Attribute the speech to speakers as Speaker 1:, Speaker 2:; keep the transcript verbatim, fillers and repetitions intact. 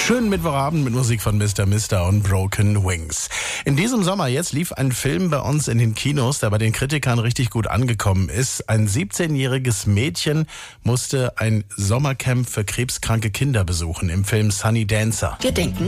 Speaker 1: Schönen Mittwochabend mit Musik von Mister Mister und Broken Wings. In diesem Sommer jetzt lief ein Film bei uns in den Kinos, der bei den Kritikern richtig gut angekommen ist. Ein siebzehnjähriges Mädchen musste ein Sommercamp für krebskranke Kinder besuchen im Film Sunny Dancer.
Speaker 2: Wir denken,